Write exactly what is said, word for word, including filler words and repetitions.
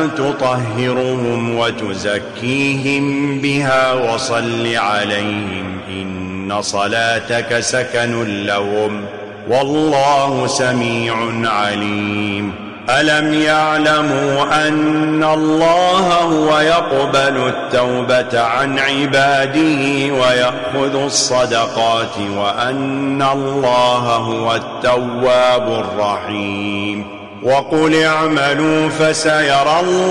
تطهرهم وتزكيهم بها وصل عليهم إن صلاتك سكن لهم والله سميع عليم. ألم يعلموا أن الله هو يقبل التوبة عن عباده ويأخذ الصدقات وأن الله هو التواب الرحيم. وقل اعملوا فسيرى الله